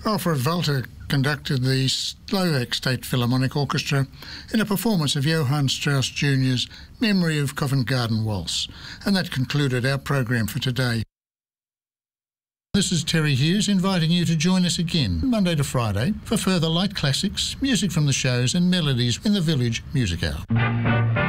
Alfred Walter conducted the Slovak State Philharmonic Orchestra in a performance of Johann Strauss Jr.'s Memory of Covent Garden Waltz, and that concluded our program for today. This is Terry Hughes inviting you to join us again Monday to Friday for further light classics, music from the shows and melodies in the Village Music Hour.